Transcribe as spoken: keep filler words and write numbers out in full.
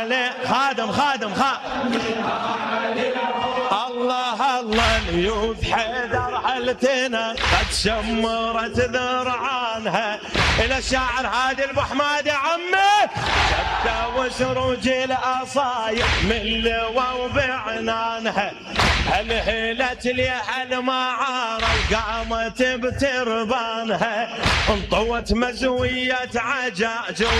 علي خادم خادم خادم الله الله ليوث حيدر حلتنا قد شمرت ذرعانها الى الشاعر هادي ابو حماد عمي شده وسروج الاصايب من لوا وبعنانها هلهلت لي المعارة وقامت بتربانها انطوت مزوية عجاج